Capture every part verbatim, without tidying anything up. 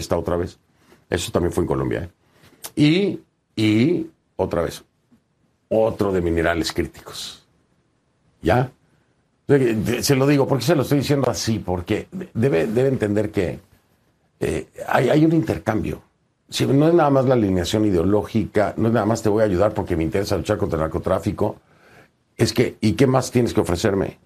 está otra vez. Eso también fue en Colombia. ¿eh? Y, y, otra vez, otro de minerales críticos. ¿Ya? Se lo digo, ¿por qué se lo estoy diciendo así? Porque debe, debe entender que eh, hay, hay un intercambio. Si no es nada más la alineación ideológica, no es nada más te voy a ayudar porque me interesa luchar contra el narcotráfico. Es que, ¿y qué más tienes que ofrecerme?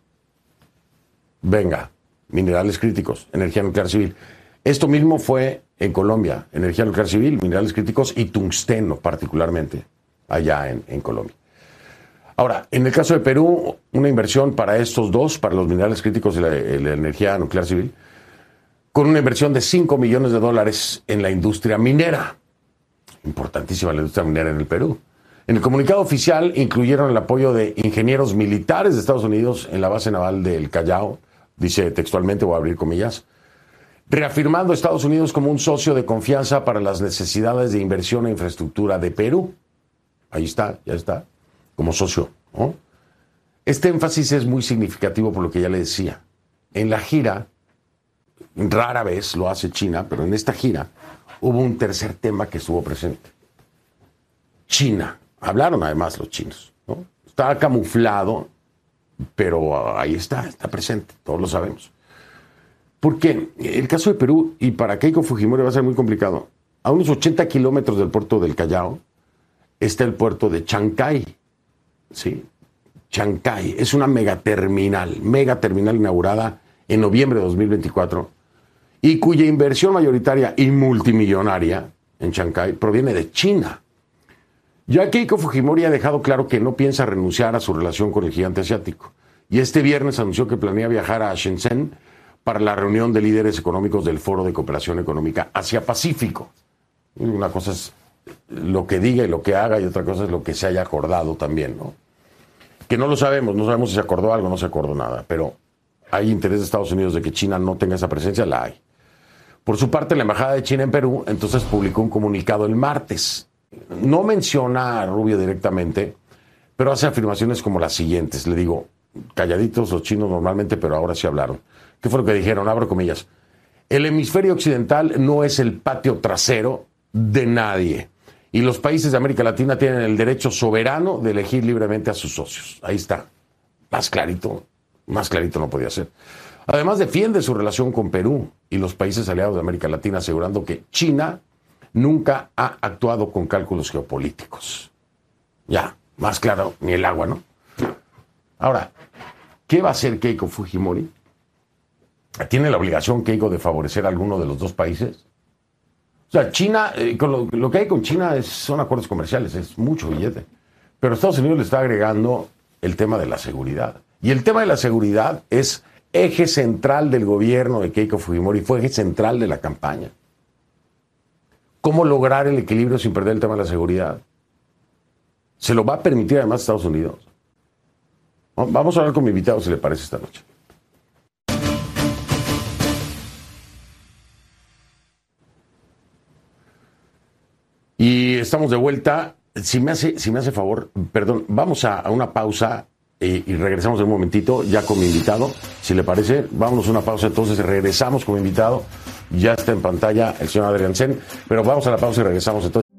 Venga, minerales críticos, energía nuclear civil. Esto mismo fue en Colombia, energía nuclear civil, minerales críticos y tungsteno particularmente, allá en, en Colombia. Ahora, en el caso de Perú, una inversión para estos dos, para los minerales críticos y la, la energía nuclear civil, con una inversión de cinco millones de dólares en la industria minera. Importantísima la industria minera en el Perú. En el comunicado oficial incluyeron el apoyo de ingenieros militares de Estados Unidos en la base naval del Callao, dice textualmente, voy a abrir comillas, reafirmando a Estados Unidos como un socio de confianza para las necesidades de inversión e infraestructura de Perú. Ahí está, ya está, como socio, ¿no? Este énfasis es muy significativo por lo que ya le decía. En la gira, rara vez lo hace China, pero en esta gira hubo un tercer tema que estuvo presente. China. Hablaron además los chinos, ¿no? Está camuflado, pero ahí está, está presente, todos lo sabemos. Porque el caso de Perú, y para Keiko Fujimori va a ser muy complicado, a unos ochenta kilómetros del puerto del Callao está el puerto de Chancay, ¿sí? Chancay es una megaterminal, megaterminal inaugurada en noviembre de dos mil veinticuatro y cuya inversión mayoritaria y multimillonaria en Chancay proviene de China. Ya Keiko Fujimori ha dejado claro que no piensa renunciar a su relación con el gigante asiático. Y este viernes anunció que planea viajar a Shenzhen para la reunión de líderes económicos del Foro de Cooperación Económica Asia-Pacífico. Una cosa es lo que diga y lo que haga y otra cosa es lo que se haya acordado también, ¿no? Que no lo sabemos, no sabemos si se acordó algo o no se acordó nada, pero hay interés de Estados Unidos de que China no tenga esa presencia, la hay. Por su parte, la Embajada de China en Perú entonces publicó un comunicado el martes. No menciona a Rubio directamente, pero hace afirmaciones como las siguientes. Le digo, calladitos los chinos normalmente, pero ahora sí hablaron. ¿Qué fue lo que dijeron? Abro comillas. El hemisferio occidental no es el patio trasero de nadie. Y los países de América Latina tienen el derecho soberano de elegir libremente a sus socios. Ahí está. Más clarito, más clarito no podía ser. Además, defiende su relación con Perú y los países aliados de América Latina, asegurando que China nunca ha actuado con cálculos geopolíticos. Ya, más claro, ni el agua, ¿no? Ahora, ¿qué va a hacer Keiko Fujimori? ¿Tiene la obligación Keiko de favorecer a alguno de los dos países? O sea, China, eh, con lo, lo que hay con China es, son acuerdos comerciales, es mucho billete. Pero Estados Unidos le está agregando el tema de la seguridad. Y el tema de la seguridad es eje central del gobierno de Keiko Fujimori, fue eje central de la campaña. ¿Cómo lograr el equilibrio sin perder el tema de la seguridad? ¿Se lo va a permitir además Estados Unidos? Vamos a hablar con mi invitado, si le parece, esta noche. Y estamos de vuelta. Si me hace, si me hace favor, perdón, vamos a, a una pausa eh, y regresamos en un momentito ya con mi invitado. Si le parece, vámonos a una pausa, entonces regresamos con mi invitado. Ya está en pantalla el señor Adrián Sen, pero vamos a la pausa y regresamos entonces.